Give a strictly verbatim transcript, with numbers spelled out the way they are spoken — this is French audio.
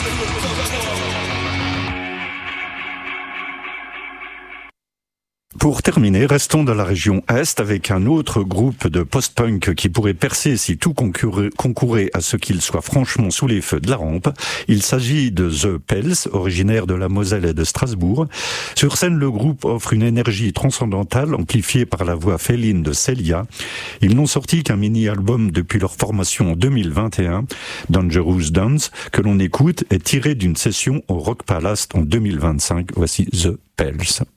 Pour terminer, restons dans la région Est avec un autre groupe de post-punk qui pourrait percer si tout concourait, concourait à ce qu'il soit franchement sous les feux de la rampe. Il s'agit de The Pels, originaire de la Moselle et de Strasbourg. Sur scène, le groupe offre une énergie transcendantale amplifiée par la voix féline de Celia. Ils n'ont sorti qu'un mini-album depuis leur formation en deux mille vingt et un. Dangerous Dance, que l'on écoute, est tiré d'une session au Rock Palace en deux mille vingt-cinq. Voici The Pels.